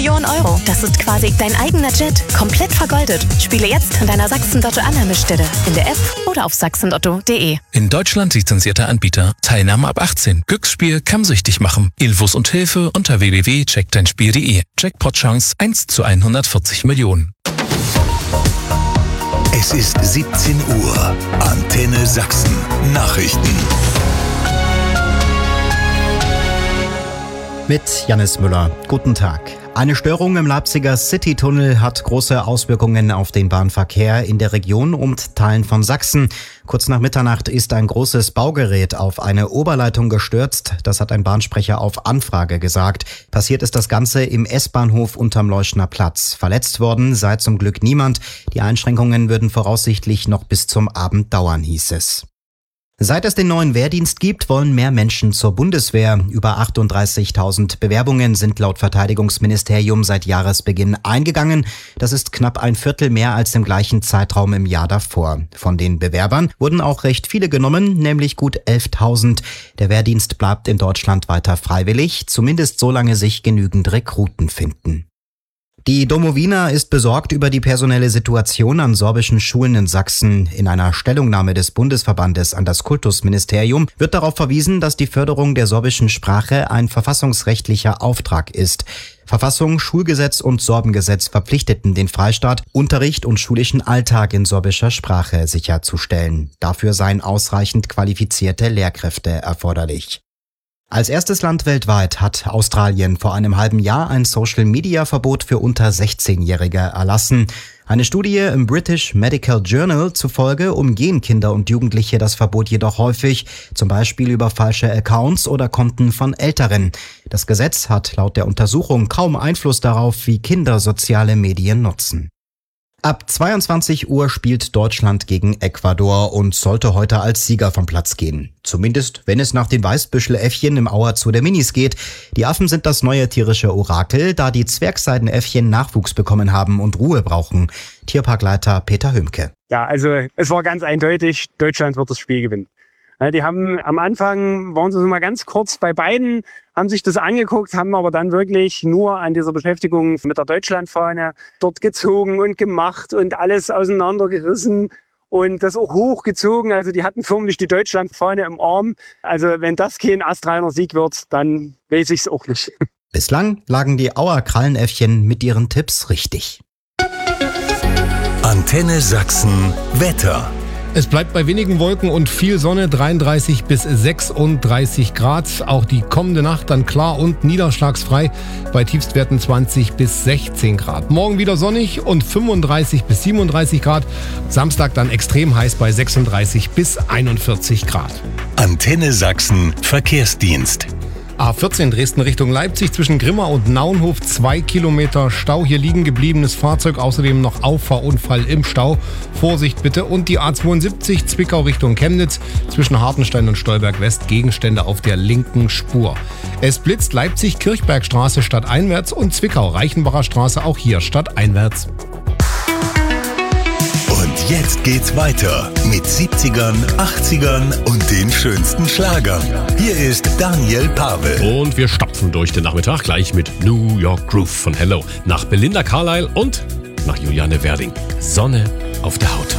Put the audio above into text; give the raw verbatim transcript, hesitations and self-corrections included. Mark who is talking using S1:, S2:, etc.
S1: Millionen Euro. Das ist quasi dein eigener Jet, komplett vergoldet. Spiele jetzt an deiner Sachsen-Lotto-Annahmestelle, in der App oder auf sachsen lotto punkt de.
S2: In Deutschland lizenzierter Anbieter. Teilnahme ab achtzehn. Glücksspiel kann süchtig machen. Infos und Hilfe unter w w w punkt check dein spiel punkt de. Jackpot-Chance eins zu hundertvierzig Millionen.
S3: Es ist siebzehn Uhr. Antenne Sachsen. Nachrichten.
S4: Mit Jannis Müller. Guten Tag. Eine Störung im Leipziger Citytunnel hat große Auswirkungen auf den Bahnverkehr in der Region und Teilen von Sachsen. Kurz nach Mitternacht ist ein großes Baugerät auf eine Oberleitung gestürzt. Das hat ein Bahnsprecher auf Anfrage gesagt. Passiert ist das Ganze im S-Bahnhof unterm Leuschner Platz. Verletzt worden sei zum Glück niemand. Die Einschränkungen würden voraussichtlich noch bis zum Abend dauern, hieß es. Seit es den neuen Wehrdienst gibt, wollen mehr Menschen zur Bundeswehr. Über achtunddreißigtausend Bewerbungen sind laut Verteidigungsministerium seit Jahresbeginn eingegangen. Das ist knapp ein Viertel mehr als im gleichen Zeitraum im Jahr davor. Von den Bewerbern wurden auch recht viele genommen, nämlich gut elftausend. Der Wehrdienst bleibt in Deutschland weiter freiwillig, zumindest solange sich genügend Rekruten finden. Die Domowina ist besorgt über die personelle Situation an sorbischen Schulen in Sachsen. In einer Stellungnahme des Bundesverbandes an das Kultusministerium wird darauf verwiesen, dass die Förderung der sorbischen Sprache ein verfassungsrechtlicher Auftrag ist. Verfassung, Schulgesetz und Sorbengesetz verpflichteten den Freistaat, Unterricht und schulischen Alltag in sorbischer Sprache sicherzustellen. Dafür seien ausreichend qualifizierte Lehrkräfte erforderlich. Als erstes Land weltweit hat Australien vor einem halben Jahr ein Social-Media-Verbot für unter sechzehnjährige erlassen. Eine Studie im British Medical Journal zufolge umgehen Kinder und Jugendliche das Verbot jedoch häufig, zum Beispiel über falsche Accounts oder Konten von Älteren. Das Gesetz hat laut der Untersuchung kaum Einfluss darauf, wie Kinder soziale Medien nutzen. Ab zweiundzwanzig Uhr spielt Deutschland gegen Ecuador und sollte heute als Sieger vom Platz gehen. Zumindest, wenn es nach den Weißbüschel-Äffchen im Auer Zoo der Minis geht. Die Affen sind das neue tierische Orakel, da die Zwergseidenäffchen Nachwuchs bekommen haben und Ruhe brauchen. Tierparkleiter Peter Hömke.
S5: Ja, also es war ganz eindeutig, Deutschland wird das Spiel gewinnen. Die haben am Anfang, waren sie so mal ganz kurz bei beiden, haben sich das angeguckt, haben aber dann wirklich nur an dieser Beschäftigung mit der Deutschlandfahne dort gezogen und gemacht und alles auseinandergerissen und das auch hochgezogen. Also die hatten förmlich die Deutschlandfahne im Arm. Also wenn das kein astreiner Sieg wird, dann weiß ich es auch nicht.
S4: Bislang lagen die Auer Krallenäffchen mit ihren Tipps richtig.
S3: Antenne Sachsen Wetter.
S6: Es bleibt bei wenigen Wolken und viel Sonne, dreiunddreißig bis sechsunddreißig Grad. Auch die kommende Nacht dann klar und niederschlagsfrei bei Tiefstwerten zwanzig bis sechzehn Grad. Morgen wieder sonnig und fünfunddreißig bis siebenunddreißig Grad. Samstag dann extrem heiß bei sechsunddreißig bis einundvierzig Grad.
S3: Antenne Sachsen Verkehrsdienst.
S6: A vierzehn Dresden Richtung Leipzig zwischen Grimma und Naunhof, zwei Kilometer Stau. Hier liegen gebliebenes Fahrzeug, außerdem noch Auffahrunfall im Stau. Vorsicht bitte. Und die A zweiundsiebzig Zwickau Richtung Chemnitz zwischen Hartenstein und Stolberg West, Gegenstände auf der linken Spur. Es blitzt Leipzig Kirchbergstraße stadteinwärts und Zwickau Reichenbacher Straße auch hier stadteinwärts.
S3: Und jetzt geht's weiter mit siebzigern, achtzigern und den schönsten Schlagern. Hier ist Daniel Pavel.
S7: Und wir stapfen durch den Nachmittag gleich mit New York Groove von Hello nach Belinda Carlisle und nach Juliane Werding. Sonne auf der Haut.